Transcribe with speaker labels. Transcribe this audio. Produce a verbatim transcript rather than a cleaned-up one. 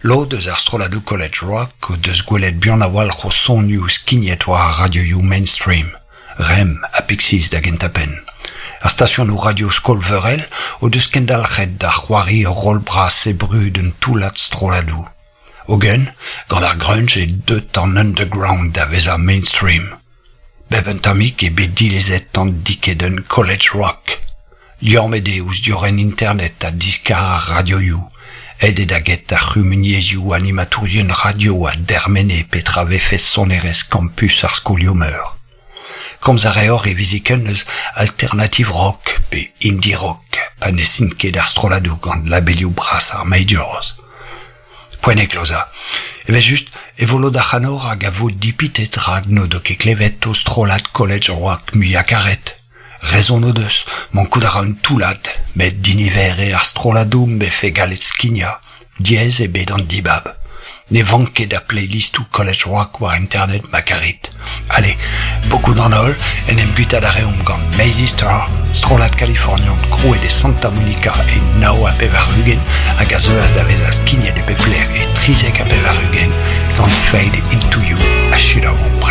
Speaker 1: Lo deus ar strolado College Rock o deus gwelet buan a wal c'ho sonioù skignet war a radio-you mainstream. Rem a Pixies da gentapen. Ar station o radio Skolverel o deus kendalc'het da c'hoari o roll-bras e brud un toulat strolado. Ogen, gant ar grunge e deut an underground da vez ar mainstream. Bev un tamik e bet dilezet an dikeden College Rock. Liormede ouz dioren internet a diska ar radio-you. Ed edaget ar c'humuniezioù animatourien radio a dermene petra vefez sonerez campus ar skolioumeur. Komz a reor e viziken eus alternative rock pe indie rock pa nesin ket ar strolado gant labelioù bras ar majors. Poene kloza. Evel just evolo da c'hanor hag a vo dipitet rag no doke klevet o strolat College Rock muia karet. Rezon o deus, mon kou da un toulat, met d'iniver e ar stroladoum be fe galet skinia, diez e bet an dibab. Ne vanke da playlist ou College Rock war internet makarit. Allez, beaucoup d'an ol, en em gutad a reom gant Maisie Star, strolat Kalifornian, kroe de Santa Monica e nao a pevar ugen, hag a zeuaz da vez a skinia de pepler e trizek a pevar ugen, gant Fade Into You a chilao.